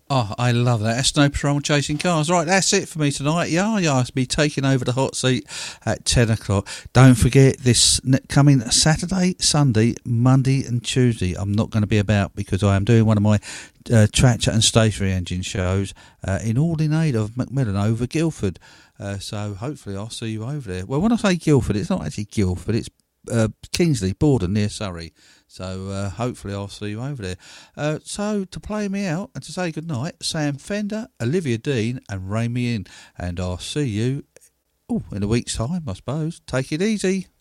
Oh, I love that. Snow Patrol Chasing Cars. Right, that's it for me tonight. Yeah, be taking over the hot seat at 10 o'clock. Don't forget this coming Saturday, Sunday, Monday and Tuesday. I'm not going to be about because I am doing one of my tractor and stationary engine shows in Aldinade of Macmillan over Guildford. So hopefully I'll see you over there. Well, when I say Guildford, it's not actually Guildford. It's Kingsley, Borden, near Surrey. So hopefully I'll see you over there. So to play me out and to say goodnight, Sam Fender, Olivia Dean and Ray Me In. And I'll see you in a week's time, I suppose. Take it easy.